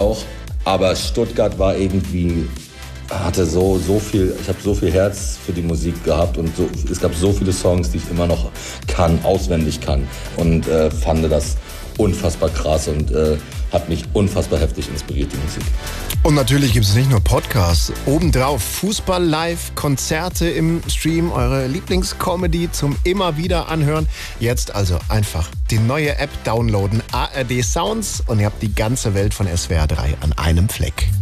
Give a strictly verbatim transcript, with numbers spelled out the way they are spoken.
auch. Aber Stuttgart war irgendwie, hatte so, so viel, ich habe so viel Herz für die Musik gehabt und so, es gab so viele Songs, die ich immer noch kann, auswendig kann und äh, fand das unfassbar krass und äh, hat mich unfassbar heftig inspiriert, die Musik. Und natürlich gibt es nicht nur Podcasts. Obendrauf Fußball live, Konzerte im Stream, eure Lieblingscomedy zum immer wieder anhören. Jetzt also einfach die neue App downloaden, A R D Sounds, und ihr habt die ganze Welt von S W R drei an einem Fleck.